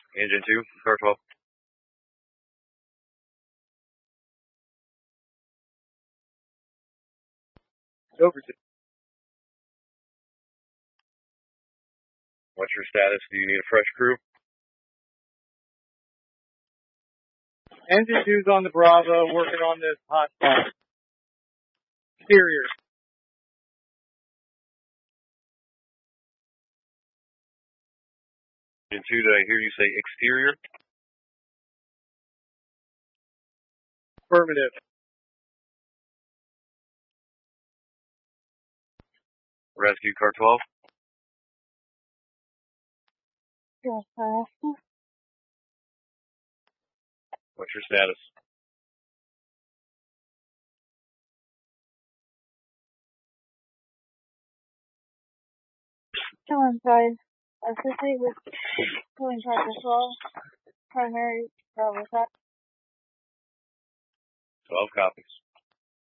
Engine 2, car 12. Over to. What's your status? Do you need a fresh crew? Engine 2's on the Bravo, working on this hot spot. Exterior. Engine 2, did I hear you say exterior? Affirmative. Rescue car 12. Yes, What's your status? still inside. Associate with still in charge as well. Primary with that. 12 copies.